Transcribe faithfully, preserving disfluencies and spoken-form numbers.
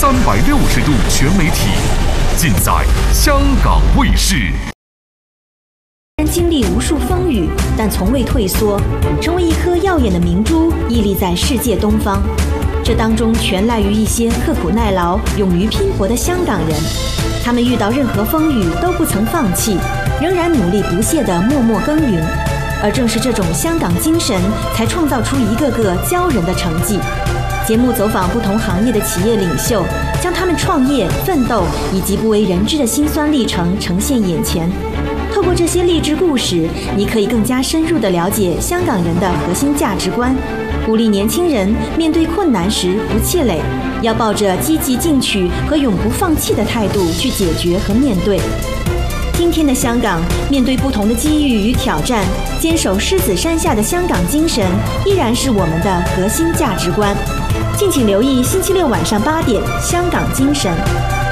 三百六十度全媒体，尽在香港卫视。 虽然经历无数风雨，但从未退缩，成为一颗耀眼的明珠，屹立在世界东方。这当中全赖于一些刻苦耐劳、勇于拼搏的香港人。他们遇到任何风雨都不曾放弃，仍然努力不懈地默默耕耘。而正是这种香港精神，才创造出一个个骄人的成绩。节目走访不同行业的企业领袖，将他们创业、奋斗以及不为人知的辛酸历程呈现眼前。透过这些励志故事，你可以更加深入地了解香港人的核心价值观，鼓励年轻人面对困难时不气馁，要抱着积极进取和永不放弃的态度去解决和面对。今天的香港，面对不同的机遇与挑战，坚守狮子山下的香港精神，依然是我们的核心价值观。敬请留意星期六晚上八点，《香港精神》。